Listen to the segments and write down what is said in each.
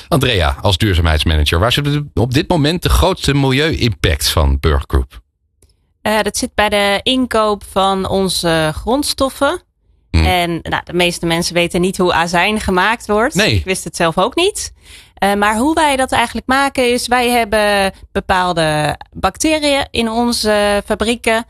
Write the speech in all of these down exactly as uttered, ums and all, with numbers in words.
Andrea, als duurzaamheidsmanager, waar zit op dit moment de grootste milieu-impact van Burger Group? Uh, dat zit bij de inkoop van onze grondstoffen. Hmm. En nou, de meeste mensen weten niet hoe azijn gemaakt wordt. Nee. Ik wist het zelf ook niet. Uh, maar hoe wij dat eigenlijk maken is, wij hebben bepaalde bacteriën in onze fabrieken.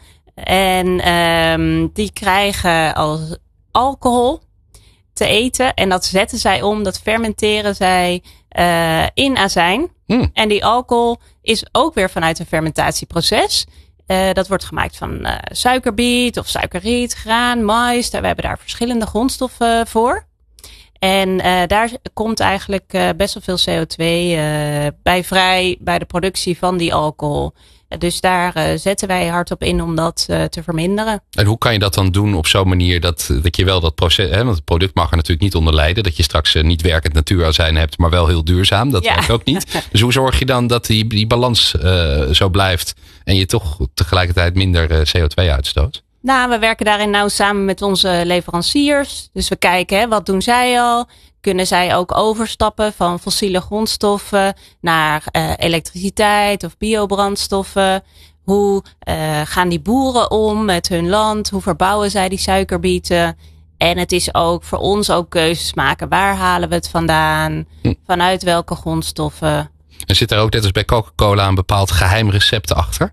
En um, die krijgen als alcohol te eten. En dat zetten zij om, dat fermenteren zij uh, in azijn. Hmm. En die alcohol is ook weer vanuit een fermentatieproces. Uh, dat wordt gemaakt van uh, suikerbiet of suikerriet, graan, mais. We hebben daar verschillende grondstoffen voor. En uh, daar komt eigenlijk uh, best wel veel C O twee uh, bij vrij bij de productie van die alcohol. Dus daar uh, zetten wij hard op in om dat uh, te verminderen. En hoe kan je dat dan doen op zo'n manier dat, dat je wel dat proces... Hè, want het product mag er natuurlijk niet onder lijden. Dat je straks uh, niet werkend natuurazijn hebt, maar wel heel duurzaam. Dat ja. werkt ook niet. Dus hoe zorg je dan dat die, die balans uh, zo blijft en je toch tegelijkertijd minder uh, C O twee uitstoot? Nou, we werken daarin nauw samen met onze leveranciers. Dus we kijken, hè, wat doen zij al? Kunnen zij ook overstappen van fossiele grondstoffen naar uh, elektriciteit of biobrandstoffen? Hoe uh, gaan die boeren om met hun land? Hoe verbouwen zij die suikerbieten? En het is ook voor ons ook keuzes maken. Waar halen we het vandaan? Hm. Vanuit welke grondstoffen? En zit er ook net als bij Coca-Cola een bepaald geheim recept achter?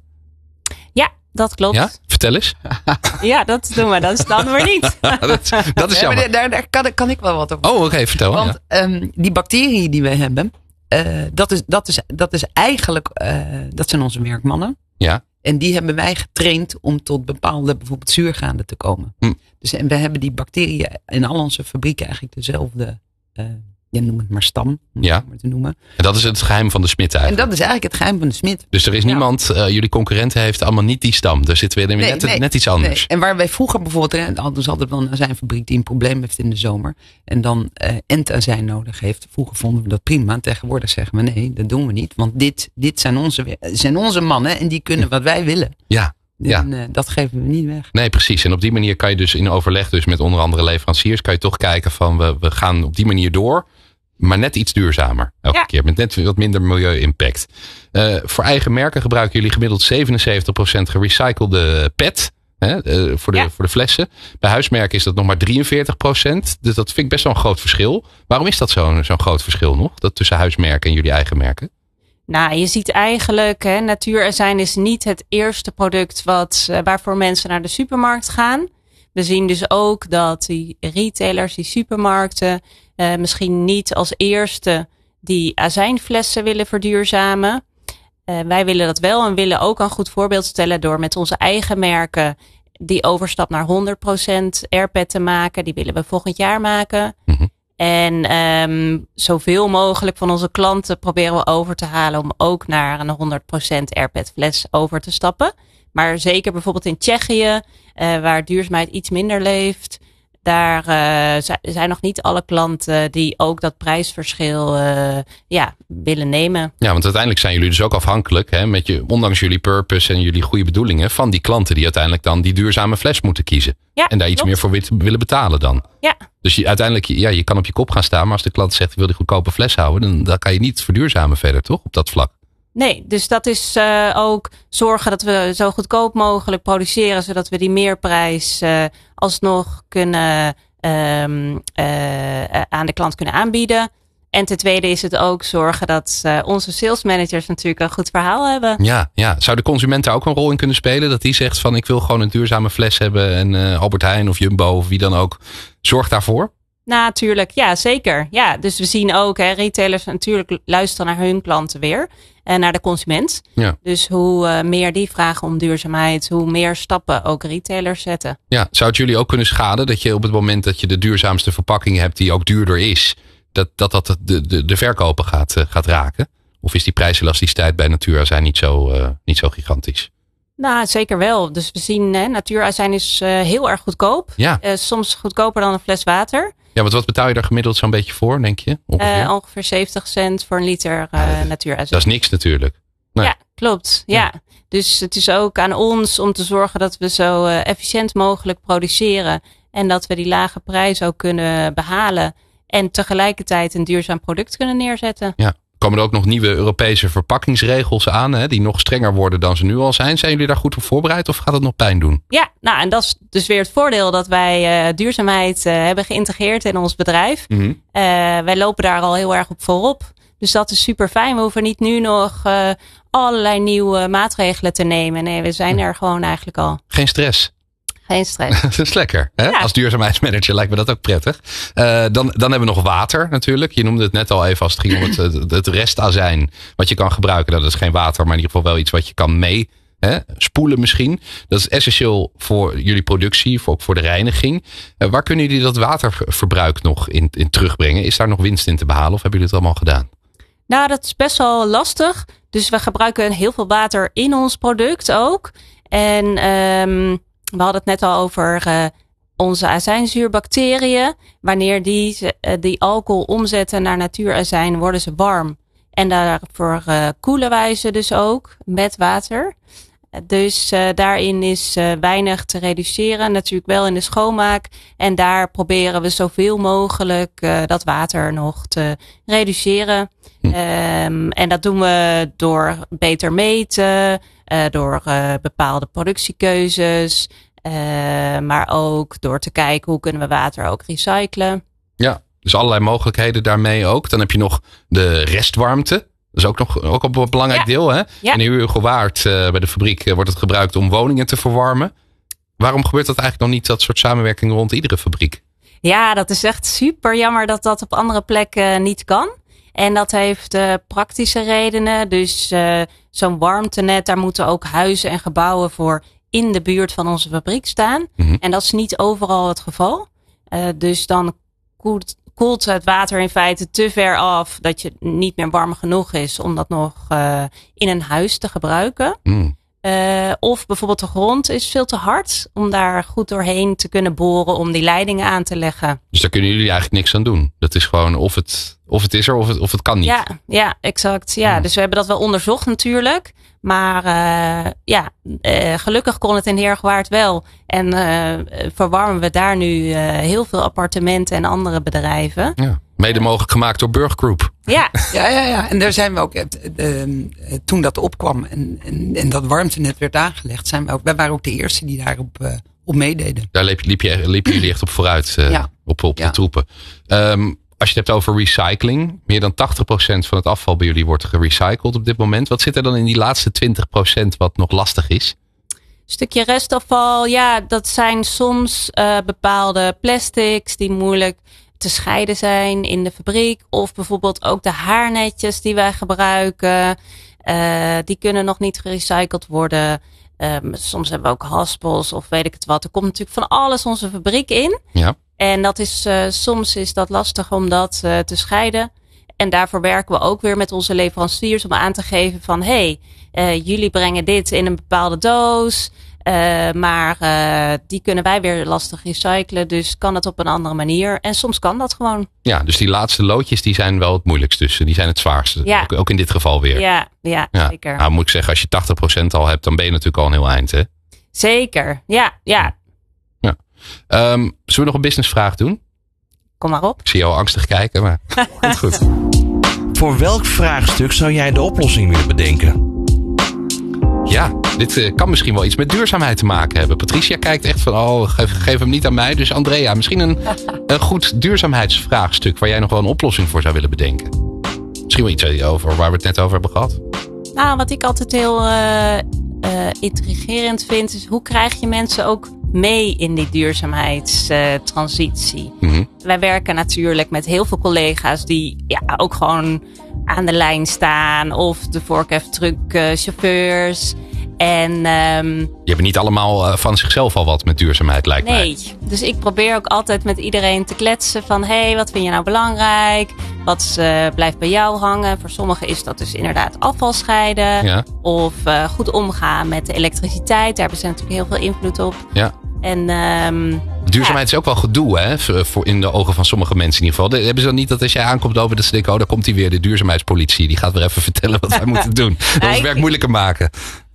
Ja. Dat klopt. Ja, vertel eens. Ja, dat doen we. Dat is dan weer niet. dat, dat is jammer. Ja, daar daar kan, kan ik wel wat over. Oh, oké, okay, vertel. Want ja. um, die bacteriën die we hebben, uh, dat, is, dat, is, dat is eigenlijk, uh, dat zijn onze werkmannen. Ja. En die hebben wij getraind om tot bepaalde bijvoorbeeld zuurgraden te komen. Hm. Dus en we hebben die bacteriën in al onze fabrieken eigenlijk dezelfde... Uh, Ja, noem het maar stam, om ja. het maar te noemen. En dat is het geheim van de smid eigenlijk. En dat is eigenlijk het geheim van de smid. Dus er is niemand, uh, jullie concurrenten heeft allemaal niet die stam. Er zit weer nee, net, nee, net iets anders. Nee. En waar wij vroeger bijvoorbeeld, hadden ze altijd wel een azijnfabriek die een probleem heeft in de zomer. En dan uh, entazijn nodig heeft. Vroeger vonden we dat prima. En tegenwoordig zeggen we nee, dat doen we niet. Want dit, dit zijn, onze, zijn onze mannen en die kunnen wat wij willen. Ja. Ja. En uh, dat geven we niet weg. Nee, precies. En op die manier kan je dus in overleg dus met onder andere leveranciers, kan je toch kijken van we, we gaan op die manier door. Maar net iets duurzamer elke ja. keer. Met net wat minder milieu-impact. Uh, voor eigen merken gebruiken jullie gemiddeld zevenenzeventig procent gerecyclede P E T. Hè, uh, voor, de, ja. voor de flessen. Bij huismerken is dat nog maar drieënveertig procent. Dus dat vind ik best wel een groot verschil. Waarom is dat zo'n, zo'n groot verschil nog? Dat tussen huismerken en jullie eigen merken? Nou, je ziet eigenlijk, hè, natuurazijn is niet het eerste product wat, uh, waarvoor mensen naar de supermarkt gaan. We zien dus ook dat die retailers, die supermarkten, uh, misschien niet als eerste die azijnflessen willen verduurzamen. Uh, wij willen dat wel en willen ook een goed voorbeeld stellen door met onze eigen merken die overstap naar honderd procent R P E T te maken. Die willen we volgend jaar maken. Mm-hmm. En um, zoveel mogelijk van onze klanten proberen we over te halen om ook naar een honderd procent R P E T fles over te stappen. Maar zeker bijvoorbeeld in Tsjechië, uh, waar duurzaamheid iets minder leeft, daar uh, zijn nog niet alle klanten die ook dat prijsverschil uh, ja, willen nemen. Ja, want uiteindelijk zijn jullie dus ook afhankelijk, hè, met je, ondanks jullie purpose en jullie goede bedoelingen, van die klanten die uiteindelijk dan die duurzame fles moeten kiezen. Ja, en daar iets klopt. meer voor willen betalen dan. Ja. Dus je, uiteindelijk, ja, je kan op je kop gaan staan, maar als de klant zegt ik wil die goedkope fles houden, dan, dan kan je niet verduurzamen verder, toch? Op dat vlak. Nee, dus dat is uh, ook zorgen dat we zo goedkoop mogelijk produceren, zodat we die meerprijs uh, alsnog kunnen um, uh, aan de klant kunnen aanbieden. En ten tweede is het ook zorgen dat uh, onze sales managers natuurlijk een goed verhaal hebben. Ja, ja. Zou de consument daar ook een rol in kunnen spelen? Dat die zegt van ik wil gewoon een duurzame fles hebben en uh, Albert Heijn of Jumbo of wie dan ook zorgt daarvoor? Natuurlijk, ja zeker. Ja, dus we zien ook, hè, retailers natuurlijk luisteren naar hun klanten weer. En naar de consument. Ja. Dus hoe uh, meer die vragen om duurzaamheid, hoe meer stappen ook retailers zetten. Ja, zou het jullie ook kunnen schaden dat je op het moment dat je de duurzaamste verpakking hebt die ook duurder is, dat dat, dat de, de, de verkopen gaat, uh, gaat raken? Of is die prijselasticiteit bij natuurazijn niet zo, uh, niet zo gigantisch? Nou, zeker wel. Dus we zien, hè, natuurazijn is uh, heel erg goedkoop. Ja. Uh, soms goedkoper dan een fles water. Ja, want wat betaal je daar gemiddeld zo'n beetje voor, denk je? Ongeveer, uh, ongeveer zeventig cent voor een liter uh, uh, natuurazijn. Dat is niks natuurlijk. Nee. Ja, klopt. Ja. ja. Dus het is ook aan ons om te zorgen dat we zo uh, efficiënt mogelijk produceren. En dat we die lage prijs ook kunnen behalen. En tegelijkertijd een duurzaam product kunnen neerzetten. Ja. Komen er ook nog nieuwe Europese verpakkingsregels aan, hè, die nog strenger worden dan ze nu al zijn? Zijn jullie daar goed op voorbereid of gaat het nog pijn doen? Ja, nou en dat is dus weer het voordeel dat wij uh, duurzaamheid uh, hebben geïntegreerd in ons bedrijf. Mm-hmm. Uh, wij lopen daar al heel erg op voorop. Dus dat is super fijn. We hoeven niet nu nog uh, allerlei nieuwe maatregelen te nemen. Nee, we zijn er gewoon eigenlijk al. Geen stress. Geen stress. Dat is lekker. Hè? Ja. Als duurzaamheidsmanager lijkt me dat ook prettig. Uh, dan, dan hebben we nog water natuurlijk. Je noemde het net al even als het ging om het, het, het restazijn. Wat je kan gebruiken. Dat is geen water, maar in ieder geval wel iets wat je kan mee hè, spoelen misschien. Dat is essentieel voor jullie productie, voor, ook voor de reiniging. Uh, waar kunnen jullie dat waterverbruik nog in, in terugbrengen? Is daar nog winst in te behalen of hebben jullie het allemaal gedaan? Nou, dat is best wel lastig. Dus we gebruiken heel veel water in ons product ook. En um, we hadden het net al over uh, onze azijnzuurbacteriën. Wanneer die, uh, die alcohol omzetten naar natuurazijn, worden ze warm. En daarvoor uh, koelen wij ze dus ook met water. Dus uh, daarin is uh, weinig te reduceren. Natuurlijk wel in de schoonmaak. En daar proberen we zoveel mogelijk uh, dat water nog te reduceren. Hm. Um, en dat doen we door beter meten. Uh, door uh, bepaalde productiekeuzes. Uh, maar ook door te kijken hoe kunnen we water ook recyclen. Ja, dus allerlei mogelijkheden daarmee ook. Dan heb je nog de restwarmte. Dat is ook nog ook op een belangrijk ja. deel. Hè? Ja. En in Hugo Waard uh, bij de fabriek uh, wordt het gebruikt om woningen te verwarmen. Waarom gebeurt dat eigenlijk nog niet, dat soort samenwerking rond iedere fabriek? Ja, dat is echt super jammer dat dat op andere plekken niet kan. En dat heeft uh, praktische redenen. Dus uh, zo'n warmtenet, daar moeten ook huizen en gebouwen voor in de buurt van onze fabriek staan. Mm-hmm. En dat is niet overal het geval. Uh, dus dan koelt, koelt het water in feite te ver af dat je niet meer warm genoeg is om dat nog uh, in een huis te gebruiken. Mm. Uh, of bijvoorbeeld de grond is veel te hard om daar goed doorheen te kunnen boren om die leidingen aan te leggen. Dus daar kunnen jullie eigenlijk niks aan doen. Dat is gewoon of het, of het is er of het, of het kan niet. Ja, ja exact. Ja. Hmm. Dus we hebben dat wel onderzocht natuurlijk. Maar uh, ja, uh, gelukkig kon het in Heergewaard wel. En uh, verwarmen we daar nu uh, heel veel appartementen en andere bedrijven. Ja. Mede mogelijk gemaakt door Burg Group. Ja. ja, ja, ja. En daar zijn we ook, uh, uh, toen dat opkwam en, en, en dat warmtenet werd aangelegd, zijn we ook, wij waren ook de eerste die daarop uh, op meededen. Daar liep, liep je, liepen jullie echt op vooruit, uh, ja. op, op ja. de troepen. Um, als je het hebt over recycling, meer dan tachtig procent van het afval bij jullie wordt gerecycled op dit moment. Wat zit er dan in die laatste twintig procent wat nog lastig is? Een stukje restafval, ja, dat zijn soms uh, bepaalde plastics die moeilijk te scheiden zijn in de fabriek. Of bijvoorbeeld ook de haarnetjes die wij gebruiken. Uh, die kunnen nog niet gerecycled worden. Um, soms hebben we ook haspels of weet ik het wat. Er komt natuurlijk van alles onze fabriek in. Ja. En dat is, uh, soms is dat lastig om dat uh, te scheiden. En daarvoor werken we ook weer met onze leveranciers om aan te geven van hey, uh, jullie brengen dit in een bepaalde doos. Uh, maar uh, die kunnen wij weer lastig recyclen. Dus kan het op een andere manier. En soms kan dat gewoon. Ja, dus die laatste loodjes die zijn wel het moeilijkst tussen. Die zijn het zwaarste. Ja. Ook, ook in dit geval weer. Ja, ja, ja. zeker. Nou moet ik zeggen, als je tachtig procent al hebt, dan ben je natuurlijk al een heel eind. Hè? Zeker, ja, ja. ja. Um, zullen we nog een businessvraag doen? Kom maar op. Ik zie jou angstig kijken, maar komt goed. Voor welk vraagstuk zou jij de oplossing willen bedenken? Ja, dit uh, kan misschien wel iets met duurzaamheid te maken hebben. Patricia kijkt echt van, oh, geef, geef hem niet aan mij. Dus Andrea, misschien een, een goed duurzaamheidsvraagstuk waar jij nog wel een oplossing voor zou willen bedenken. Misschien wel iets over waar we het net over hebben gehad. Nou, wat ik altijd heel uh, uh, intrigerend vind, is hoe krijg je mensen ook mee in die duurzaamheidstransitie? Uh, mm-hmm. Wij werken natuurlijk met heel veel collega's die ja, ook gewoon aan de lijn staan of de forklift-truckchauffeurs. En um, je hebt niet allemaal uh, van zichzelf al wat met duurzaamheid, lijkt nee. mij. Nee, dus ik probeer ook altijd met iedereen te kletsen van hey, wat vind je nou belangrijk? Wat uh, blijft bij jou hangen? Voor sommigen is dat dus inderdaad afval scheiden. Ja. Of uh, goed omgaan met de elektriciteit. Daar hebben ze natuurlijk heel veel invloed op. Ja. En um, duurzaamheid ja. is ook wel gedoe, hè? Voor in de ogen van sommige mensen in ieder geval. Hebben ze dan niet dat als jij aankomt lopen, dat ze denken, oh, daar komt hij weer, de duurzaamheidspolitie. Die gaat weer even vertellen wat wij moeten doen. Dat ons werk moeilijker maken.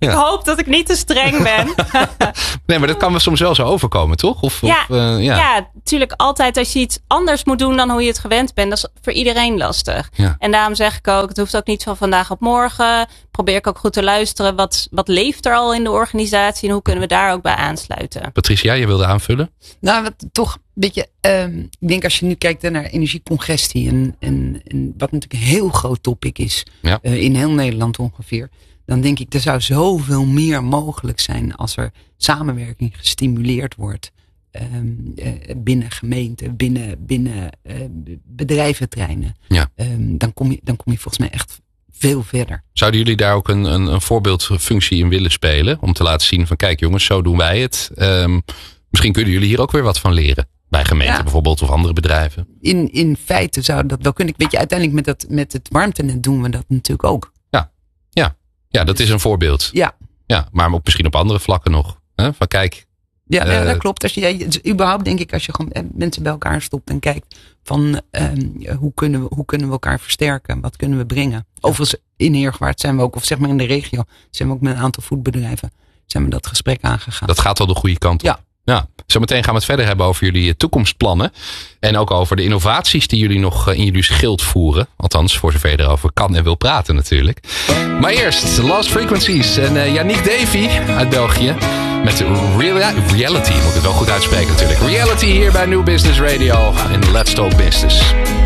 Ik hoop dat ik niet te streng ben. Nee, maar dat kan wel soms wel zo overkomen, toch? Of, ja, of, uh, ja. ja, natuurlijk altijd als je iets anders moet doen dan hoe je het gewend bent. Dat is voor iedereen lastig. Ja. En daarom zeg ik ook, het hoeft ook niet van vandaag op morgen. Probeer ik ook goed te luisteren. Wat, wat leeft er al in de organisatie en hoe kunnen we daar ook bij aansluiten? Patricia, je wilde aanvullen? Nou, wat toch een beetje, uh, ik denk als je nu kijkt naar energiecongestie en, en, en wat natuurlijk een heel groot topic is, ja. uh, in heel Nederland ongeveer. Dan denk ik, er zou zoveel meer mogelijk zijn als er samenwerking gestimuleerd wordt. Um, uh, binnen gemeenten, binnen, binnen uh, bedrijventreinen. Ja. Um, dan, kom je, dan kom je volgens mij echt veel verder. Zouden jullie daar ook een, een, een voorbeeldfunctie in willen spelen? Om te laten zien van kijk jongens, zo doen wij het. Um, misschien kunnen jullie hier ook weer wat van leren. Bij gemeenten ja. bijvoorbeeld of andere bedrijven. In, in feite zou dat wel kunnen. Weet je, uiteindelijk met, dat, met het warmtenet doen we dat natuurlijk ook. Ja, ja. ja dat is een voorbeeld. Ja. Ja, maar ook misschien op andere vlakken nog. Hè? Van kijk. Ja, uh, ja, dat klopt. Als je, dus überhaupt denk ik als je gewoon mensen bij elkaar stopt en kijkt van um, hoe, kunnen we, hoe kunnen we elkaar versterken? Wat kunnen we brengen? Ja. Overigens in Heergewaard zijn we ook, of zeg maar in de regio, zijn we ook met een aantal voedbedrijven zijn we dat gesprek aangegaan. Dat gaat al de goede kant op. Ja. Ja, zometeen gaan we het verder hebben over jullie toekomstplannen. En ook over de innovaties die jullie nog in jullie schild voeren. Althans, voor zover je erover kan en wil praten natuurlijk. Maar eerst Lost Frequencies en uh, Yannick Davy uit België. Met Real- Reality, moet ik het wel goed uitspreken natuurlijk. Reality hier bij New Business Radio in Let's Talk Business.